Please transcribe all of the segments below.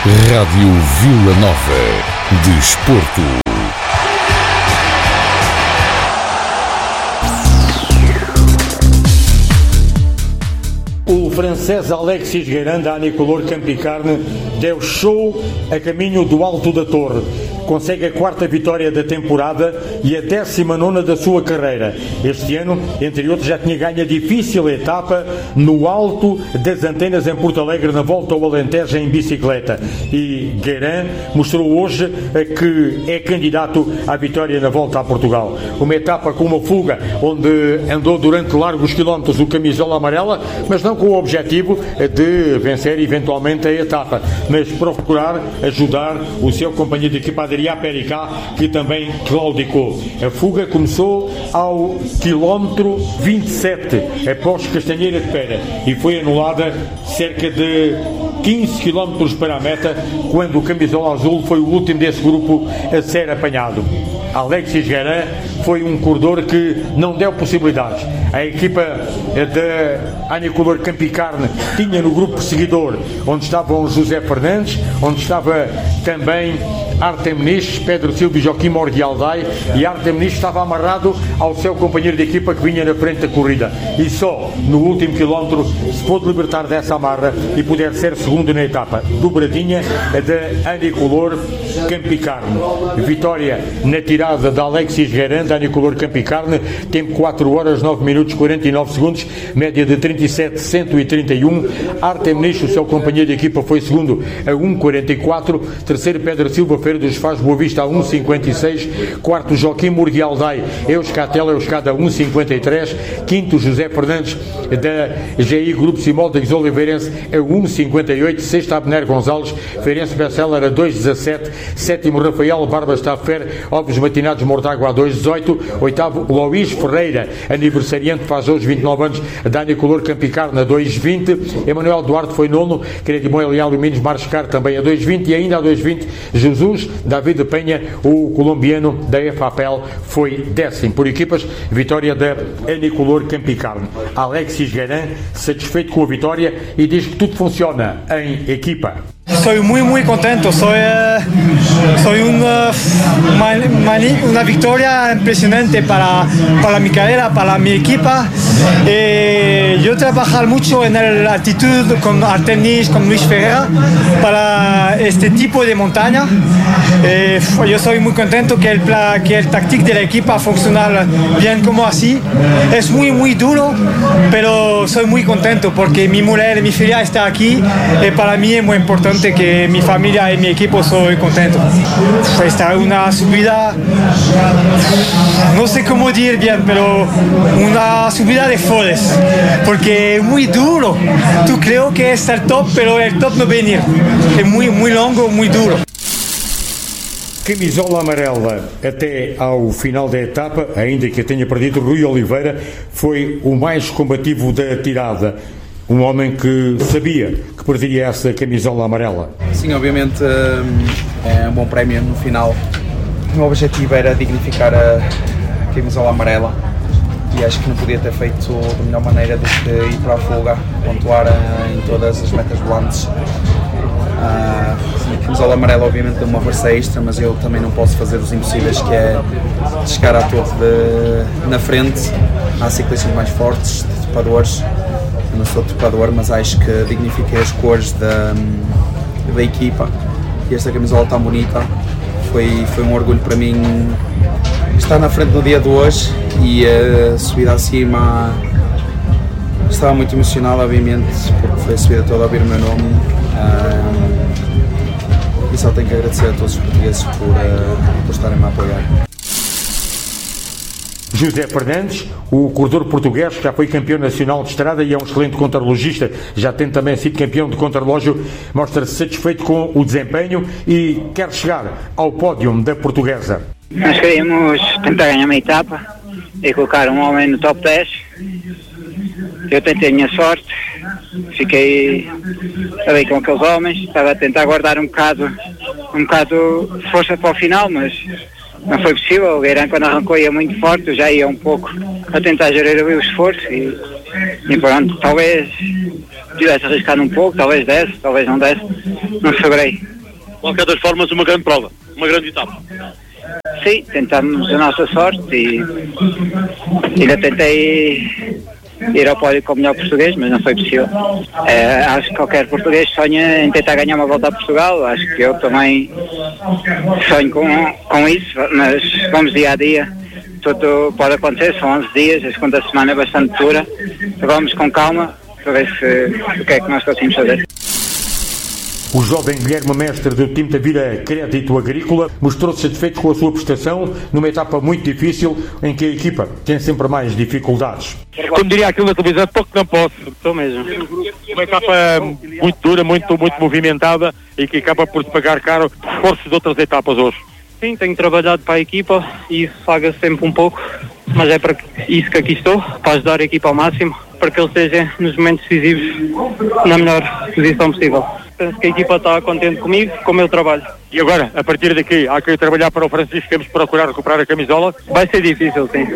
Rádio Vila Nova de Desporto. O francês Alexis Guérin, da Anicolor Campo e Carne, deu show a caminho do Alto da Torre. Consegue a 4ª vitória da temporada e a 19ª da sua carreira. Este ano, entre outros, já tinha ganho a difícil etapa no Alto das Antenas em Porto Alegre, na volta ao Alentejo em bicicleta. E Guérin mostrou hoje que é candidato à vitória na volta a Portugal. Uma etapa com uma fuga, onde andou durante largos quilómetros o camisola amarela, mas não com o objetivo de vencer eventualmente a etapa, mas procurar ajudar o seu companheiro de equipa Adrià Pericá, que também claudicou. A fuga começou ao quilómetro 27, após Castanheira de Pera, e foi anulada cerca de 15 km para a meta, quando o camisola azul foi o último desse grupo a ser apanhado. Alexis Guérin foi um corredor que não deu possibilidades. A equipa da Anicolor Campo e Carne tinha no grupo perseguidor, onde estavam José Fernandes, onde estava também Artem Muniz, Pedro Silva e Joaquim Mordialdai, e Artem Muniz estava amarrado ao seu companheiro de equipa que vinha na frente da corrida, e só no último quilómetro se pôde libertar dessa amarra e poder ser segundo na etapa. Dobradinha da Anicolor Campo e Carne. Vitória na tirada da Alexis Guérin, da Anicolor Campo e Carne, tempo 4 horas 9 minutos 49 segundos, média de 37,131. Artem Muniz, o seu companheiro de equipa, foi segundo a 1,44. Terceiro, Pedro Silva Feira dos Faz Boa Vista a 1,56. Quarto, Joaquim Mordialdai Euskatela Euskada a 1,53. Quinto, José Fernandes da GI Grupo Simóldegos Oliveirense a 1,58. Sexto, Abner Gonçalves Feirense Besseller a 2,17. Sétimo, Rafael Barbas Tafer Ovos Matinados Mortágua a 2,18. Oitavo, Luís Ferreira, aniversariante, faz hoje 29 anos, da Anicolor Campo e Carne a 2,20. Emanuel Duarte foi nono. Credimo Elial e Minos Marscar também a 2,20. E ainda a 2,20 Jesus David Penha, o colombiano da FAPEL, foi 10º. Por equipas, vitória da Anicolor Campo e Carne. Alexis Guérin satisfeito com a vitória e diz que tudo funciona em equipa. Soy muy contento, soy una victoria impresionante para mi carrera, para mi equipa. Yo trabajar mucho en la altitud con Artem Muniz, con Luis Ferreira, para este tipo de montaña. Yo soy muy contento que el táctico de la equipa funciona bien como así. Es muy duro, pero soy muy contento porque mi mujer y mi familia está aquí. Para mí es muy importante que mi familia y mi equipo soy contento. Esta es una subida, no sé cómo decir bien, pero una subida de flores, porque es muy duro. Tú creo que es el top, pero el top no va a venir. Es muy longo, muy duro. Camisola amarela até ao final da etapa, ainda que tenha perdido. Rui Oliveira foi o mais combativo da tirada. Um homem que sabia que perderia essa camisola amarela. Sim, obviamente é um bom prémio no final. O meu objetivo era dignificar a camisola amarela e acho que não podia ter feito da melhor maneira do que ir para a fuga, pontuar em todas as metas volantes. A camisola amarela obviamente deu uma força extra, mas eu também não posso fazer os impossíveis, que é chegar à torre na frente. Há ciclistas mais fortes, topadores. Eu não sou topador, mas acho que dignifiquei as cores da equipa, e esta camisola tão bonita foi um orgulho para mim estar na frente no dia de hoje, e a subida acima estava muito emocionado, obviamente, porque foi a subida toda a ouvir o meu nome, e só tenho que agradecer a todos os portugueses por estarem-me a apoiar. José Fernandes, o corredor português, que já foi campeão nacional de estrada e é um excelente contrarrelogista, já tem também sido campeão de contrarrelógio, mostra-se satisfeito com o desempenho e quer chegar ao pódio da portuguesa. Nós queríamos tentar ganhar uma etapa e colocar um homem no top 10. Eu tentei a minha sorte, fiquei ali com aqueles homens, estava a tentar guardar um bocado de força para o final, mas não foi possível. O Guérin, quando arrancou, ia muito forte, eu já ia um pouco a tentar gerir o esforço e pronto, talvez tivesse arriscado um pouco, talvez desse, talvez não desse, não saberei. qualquer das formas, uma grande prova, uma grande etapa. Sim, tentamos a nossa sorte e ainda tentei ir ao pódio com o melhor português, mas não foi possível. Acho que qualquer português sonha em tentar ganhar uma volta a Portugal, acho que eu também sonho com isso, mas vamos dia a dia, tudo pode acontecer, são 11 dias, a segunda semana é bastante dura, vamos com calma para ver o que é que nós conseguimos fazer. O jovem Guilherme Mestre do time da Vila Crédito Agrícola mostrou-se satisfeito com a sua prestação numa etapa muito difícil em que a equipa tem sempre mais dificuldades. Como diria aquilo na televisão, pouco não posso. Estou mesmo. Uma etapa muito dura, muito movimentada e que acaba por se pagar caro esforços de outras etapas hoje. Sim, tenho trabalhado para a equipa e isso paga sempre um pouco, mas é para isso que aqui estou, para ajudar a equipa ao máximo, para que ele esteja nos momentos decisivos na melhor posição possível. Penso que a equipa está contente comigo, com o meu trabalho. E agora, a partir daqui, há que trabalhar para o Francisco, temos que procurar recuperar a camisola. Vai ser difícil, sim.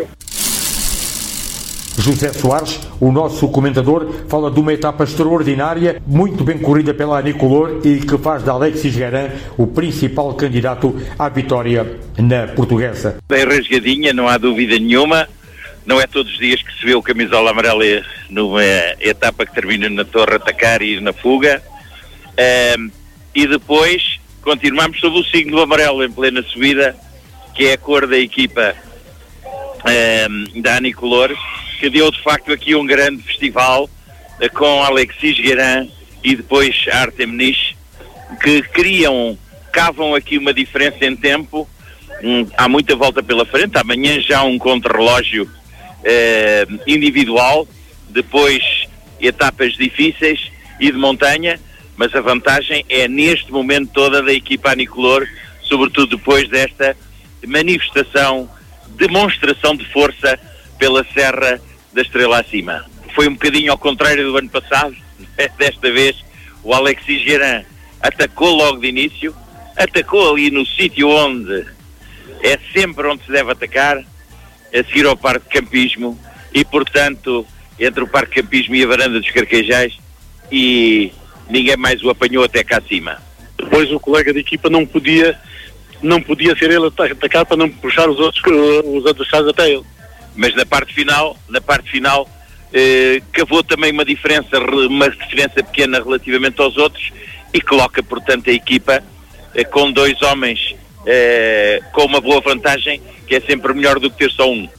José Soares, o nosso comentador, fala de uma etapa extraordinária, muito bem corrida pela Anicolor e que faz de Alexis Guerin o principal candidato à vitória na Portuguesa. Bem rasgadinha, não há dúvida nenhuma. Não é todos os dias que se vê o camisola amarela numa etapa que termina na Torre Atacar e na fuga. E depois continuamos sob o signo do amarelo em plena subida, que é a cor da equipa da Anicolor, que deu de facto aqui um grande festival com Alexis Guerin e depois Artemnis, que cavam aqui uma diferença em tempo. Há muita volta pela frente, amanhã já um contrarrelógio individual, depois etapas difíceis e de montanha, mas a vantagem é neste momento toda da equipa Anicolor, sobretudo depois desta demonstração de força pela Serra da Estrela acima. Foi um bocadinho ao contrário do ano passado. Desta vez o Alexis Guerin atacou logo de início, atacou ali no sítio onde é sempre onde se deve atacar, a seguir ao Parque de Campismo, e portanto entre o Parque de Campismo e a Varanda dos Carquejais, e ninguém mais o apanhou até cá acima. Depois o colega de equipa não podia ser ele a atacar para não puxar os adversários até ele. Mas na parte final cavou também uma diferença pequena relativamente aos outros e coloca portanto a equipa com dois homens com uma boa vantagem, que é sempre melhor do que ter só um.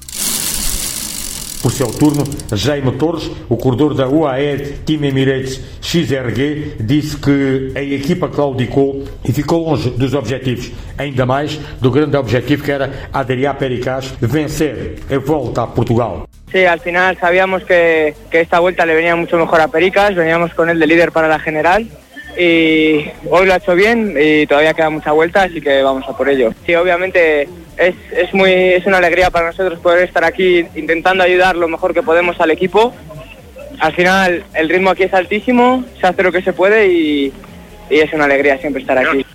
Por seu turno, Jaime Torres, o corredor da UAE Team Emirates XRG, disse que a equipa claudicou e ficou longe dos objetivos, ainda mais do grande objetivo que era Adrià Pericaz vencer a volta a Portugal. Sí, al final sabíamos que esta vuelta le venía mucho mejor a Pericaz, veníamos con él de líder para la general y hoy lo ha hecho bien y todavía queda mucha vuelta, así que vamos a por ello. Sí, obviamente es una alegría para nosotros poder estar aquí intentando ayudar lo mejor que podemos al equipo. Al final el ritmo aquí es altísimo, se hace lo que se puede y es una alegría siempre estar aquí.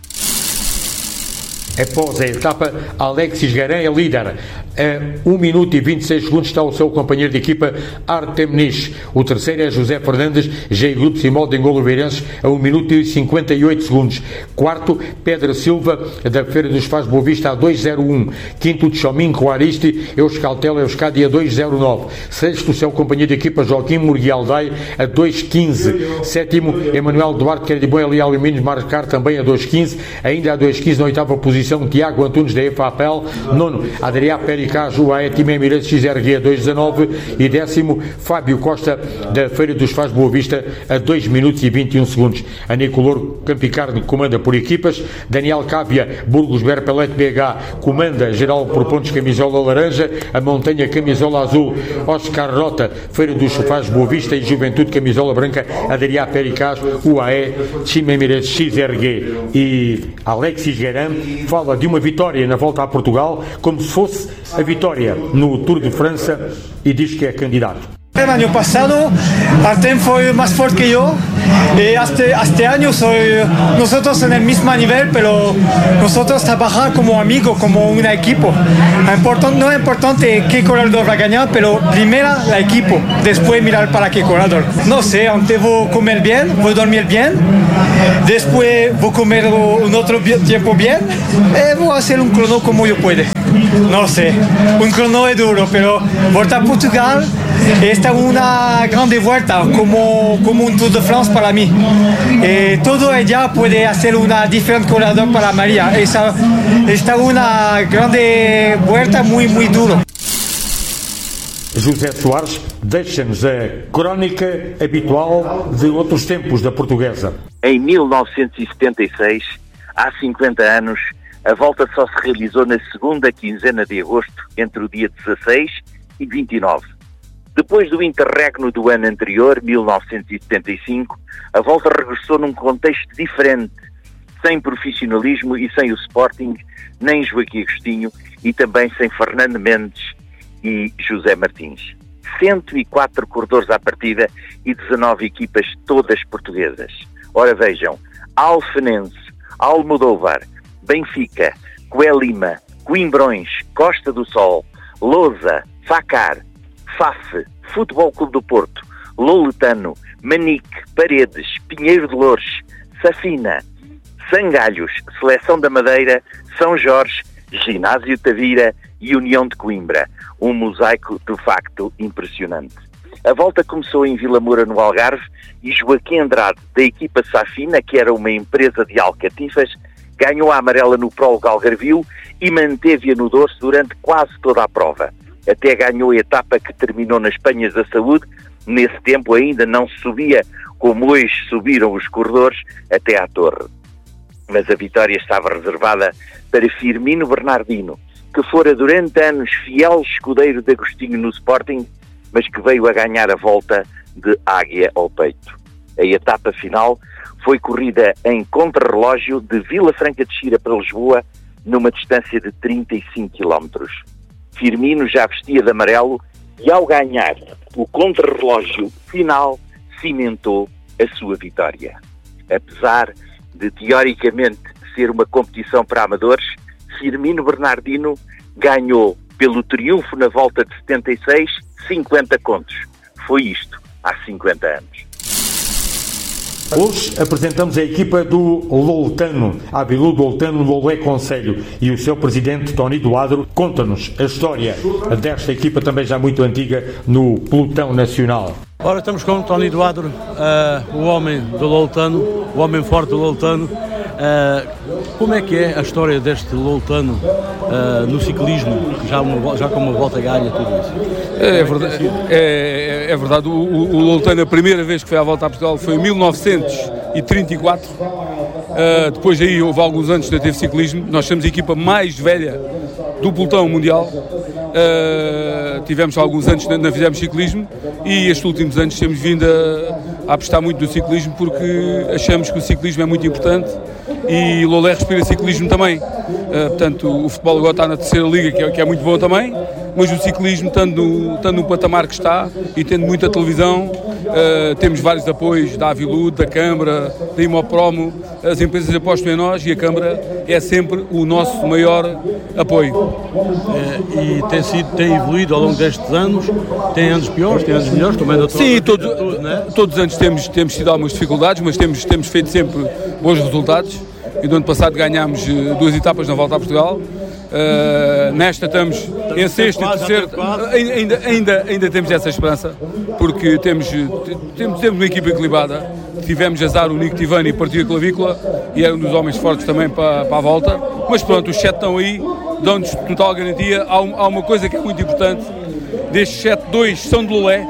Após a etapa, Alexis Guerin é líder. A 1 minuto e 26 segundos está o seu companheiro de equipa Artemnis. O terceiro é José Fernandes, G Grupo Simol de Oliveirenses, a 1 minuto e 58 segundos. Quarto, Pedro Silva, da Feira dos Faz Boa Vista, a 2:01. Quinto, Tchomin Coaristi, Euskaltel Euskadi, a 2:09. Sexto, o seu companheiro de equipa Joaquim Murguialdai, a 2:15. Sétimo, Emanuel Duarte, que era de Bom Ali Alumínios, marcar também a 2:15. Ainda a 2:15 na oitava posição, Tiago Antunes da EFAPEL. Nono, Adrià Pericaz, UAE Team Emirates XRG, a 2:19. E décimo, Fábio Costa, da Feira dos Faz Boa Vista, a 2 minutos e 21 segundos. A Anicolor Campicarne comanda por equipas. Daniel Cávia, Burgos Berpelete BH, comanda geral por pontos camisola laranja. A Montanha camisola azul. Oscar Rota, Feira dos Faz Boa Vista e Juventude camisola branca. Adrià Pericaz, UAE Team Emirates XRG. E Alexis Guerin fala de uma vitória na volta a Portugal como se fosse a vitória no Tour de França e diz que é candidato. El año pasado Artem fue más fuerte que yo y este año nosotros en el mismo nivel, pero nosotros trabajar como amigos, como un equipo. No es importante qué corredor va a ganar, pero primero el equipo, después mirar para qué corredor. No sé, antes voy a comer bien, voy a dormir bien, después voy a comer un otro tiempo bien y voy a hacer un crono como yo puedo. No sé, un crono es duro, pero Vuelta a Portugal esta es una grande vuelta, como un Tour de France para mí. Todo ella puede hacer una diferente corredor para María. Esta es una grande vuelta muy duro. José Soares deixa-nos a crónica habitual de outros tempos da portuguesa. Em 1976, há 50 anos, a volta só se realizou na segunda quinzena de agosto, entre o dia 16 e 29. Depois do interregno do ano anterior, 1975, a volta regressou num contexto diferente, sem profissionalismo e sem o Sporting, nem Joaquim Agostinho e também sem Fernando Mendes e José Martins. 104 corredores à partida e 19 equipas todas portuguesas. Ora vejam, Alfenense, Almodóvar, Benfica, Coelima, Coimbrões, Costa do Sol, Lousa, Facar, FAF, Futebol Clube do Porto, Loletano, Manique, Paredes, Pinheiro de Loures, Safina, Sangalhos, Seleção da Madeira, São Jorge, Ginásio Tavira e União de Coimbra. Um mosaico de facto impressionante. A volta começou em Vila Moura, no Algarve, e Joaquim Andrade, da equipa Safina, que era uma empresa de alcatifas, ganhou a amarela no prólogo Algarvio e manteve-a no dorso durante quase toda a prova. Até ganhou a etapa que terminou nas Penhas da Saúde. Nesse tempo ainda não se subia como hoje subiram os corredores até à Torre. Mas a vitória estava reservada para Firmino Bernardino, que fora durante anos fiel escudeiro de Agostinho no Sporting, mas que veio a ganhar a volta de águia ao peito. A etapa final foi corrida em contrarrelógio de Vila Franca de Xira para Lisboa, numa distância de 35 km. Firmino já vestia de amarelo e, ao ganhar o contrarrelógio final, cimentou a sua vitória. Apesar de, teoricamente, ser uma competição para amadores, Firmino Bernardino ganhou, pelo triunfo na volta de 76, 50 contos. Foi isto há 50 anos. Hoje apresentamos a equipa do Loletano, a Abilu do Loletano no Olé Conselho, e o seu presidente, Tony Doadro, conta-nos a história desta equipa também já muito antiga no pelotão nacional. Ora, estamos com o Tony Doadro, o homem do Loletano, o homem forte do Loletano. Como é que é a história deste Loletano no ciclismo, já com uma volta ganha, tudo isso? É verdade. O Loletano, a primeira vez que foi à volta a Portugal foi em 1934. Depois aí houve alguns anos que não teve ciclismo. Nós somos a equipa mais velha do pelotão mundial. Tivemos alguns anos que não fizemos ciclismo e estes últimos anos temos vindo a apostar muito no ciclismo, porque achamos que o ciclismo é muito importante e Lolé respira ciclismo também. Portanto, o futebol agora está na terceira liga, que é muito bom também, mas o ciclismo, estando no patamar que está e tendo muita televisão, temos vários apoios da Avilude, da Câmara, da Imopromo. As empresas apostam em nós e a Câmara é sempre o nosso maior apoio. E tem evoluído ao longo destes anos, tem anos piores, tem anos melhores, como é natural. Sim, todos os anos temos tido algumas dificuldades, mas temos feito sempre bons resultados. E do ano passado ganhámos 2 etapas na Volta a Portugal. Nesta estamos em sexto e terceiro. Ainda temos essa esperança, porque temos uma equipa equilibrada. Tivemos azar, o Nico Tivani partiu a clavícula e era um dos homens fortes também para a volta. Mas pronto, os 7 estão aí, dão-nos total garantia. Há uma coisa que é muito importante: destes 7, 2 são de Lolé.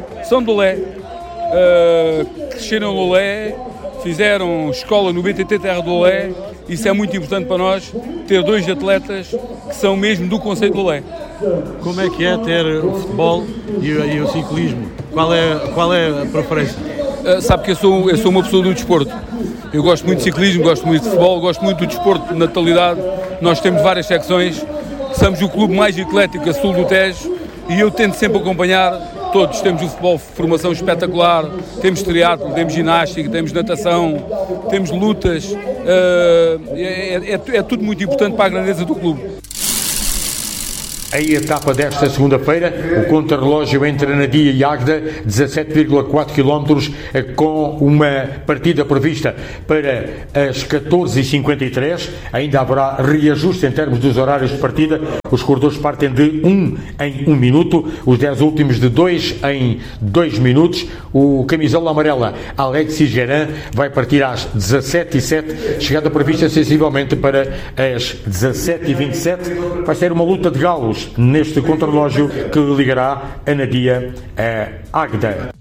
Cresceram em Lolé, fizeram escola no BTT Terra do Lolé. Isso é muito importante para nós, ter 2 atletas que são mesmo do conceito de Lolé. Como é que é ter o futebol e o ciclismo? Qual é a preferência? Sabe que eu sou uma pessoa do desporto. Eu gosto muito de ciclismo, gosto muito de futebol, gosto muito do desporto na totalidade. Nós temos várias secções, somos o clube mais eclético a sul do Tejo e eu tento sempre acompanhar todos temos o futebol de formação espetacular, temos triatlo, temos ginástica, temos natação, temos lutas, é tudo muito importante para a grandeza do clube. A etapa desta segunda-feira, o contrarrelógio entre Anadia e Águeda, 17,4 km, com uma partida prevista para as 14h53. Ainda haverá reajuste em termos dos horários de partida. Os corredores partem de 1 em 1 minuto, os 10 últimos de 2 em 2 minutos. O camisola amarela, Alexis Geran, vai partir às 17h07, chegada prevista sensivelmente para as 17h27. Vai ser uma luta de galos neste contrarrelógio que ligará Anadia a Águeda.